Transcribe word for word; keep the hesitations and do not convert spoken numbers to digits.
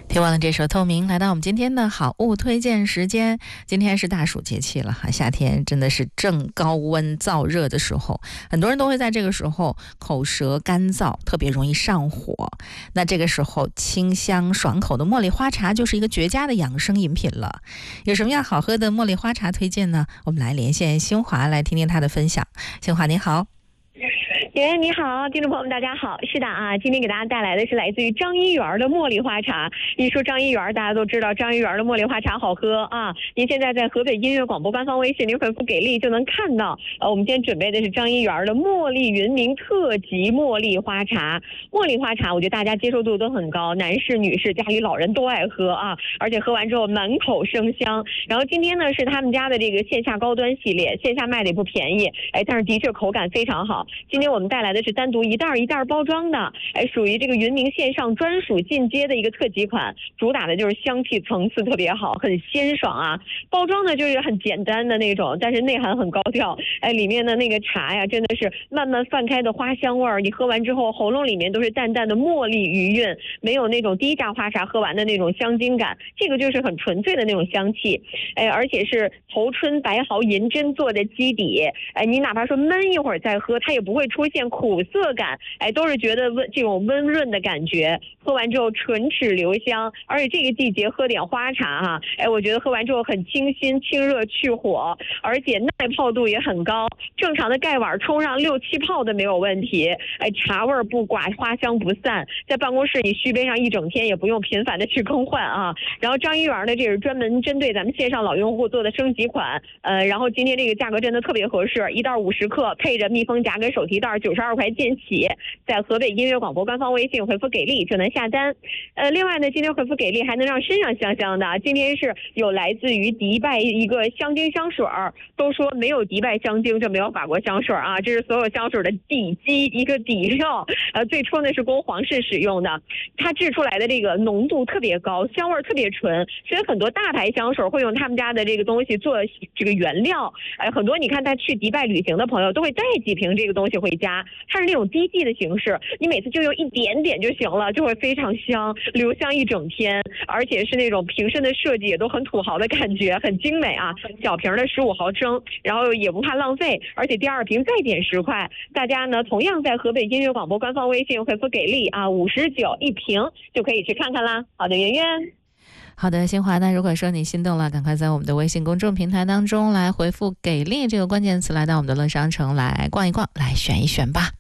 听完了这首《透明》，来到我们今天的好物推荐时间。今天是大暑节气了哈，夏天真的是正高温燥热的时候，很多人都会在这个时候口舌干燥，特别容易上火。那这个时候清香爽口的茉莉花茶就是一个绝佳的养生饮品了。有什么样好喝的茉莉花茶推荐呢？我们来连线新华来听听她的分享。新华你好。 喂，你好，听众朋友们，大家好。是的啊，今天给大家带来的是来自于张一元的茉莉花茶。一说张一元，大家都知道张一元的茉莉花茶好喝啊。您现在在河北音乐广播官方微信，您回复给力就能看到。呃，我们今天准备的是张一元的茉莉云茗特级茉莉花茶。茉莉花茶，我觉得大家接受度都很高，男士、女士、家里老人都爱喝啊，而且喝完之后满口生香。然后今天呢是他们家的这个线下高端系列，线下卖的也不便宜，哎，但是的确口感非常好。今天我们带来的是单独一袋一袋包装的，哎，属于这个云茗线上专属进阶的一个特级款，主打的就是香气层次特别好，很鲜爽啊。包装呢就是很简单的那种，但是内涵很高调，哎，里面的那个茶呀，真的是慢慢泛开的花香味儿，你喝完之后喉咙里面都是淡淡的茉莉余韵，没有那种低价花茶喝完的那种香精感，这个就是很纯粹的那种香气，哎，而且是头春白毫银针做的基底，哎，你哪怕说焖一会儿再喝，它也不会出现苦涩感，哎，都是觉得温这种温润的感觉，喝完之后唇齿留香，而且这个季节喝点花茶哈，哎，我觉得喝完之后很清新、清热去火，而且耐泡度也很高，正常的盖碗冲上六七泡都没有问题，哎，茶味不寡，花香不散，在办公室你续杯上一整天也不用频繁的去更换啊。然后张一元呢，这是专门针对咱们线上老用户做的升级款，呃，然后今天这个价格真的特别合适，一袋五十克，配着密封夹跟手提袋，九十二块钱起，在河北音乐广播官方微信回复给力就能下单。呃，另外呢，今天回复给力还能让身上香香的。今天是有来自于迪拜一个香精香水，都说没有迪拜香精就没有法国香水啊，这是所有香水的底基，一个底料。呃，最初呢是供皇室使用的，它制出来的这个浓度特别高，香味特别纯，所以很多大牌香水会用他们家的这个东西做这个原料。哎，很多你看他去迪拜旅行的朋友都会带几瓶这个东西回家，它是那种滴剂的形式，你每次就用一点点就行了，就会非常香，留香一整天，而且是那种瓶身的设计也都很土豪的感觉，很精美啊。小瓶的十五毫升，然后也不怕浪费，而且第二瓶再减十块。大家呢同样在河北音乐广播官方微信回复给力啊，五十九一瓶就可以去看看啦。好的，圆圆。 好的，新华，那如果说你心动了，赶快在我们的微信公众平台当中来回复给力这个关键词，来到我们的乐商城来逛一逛，来选一选吧。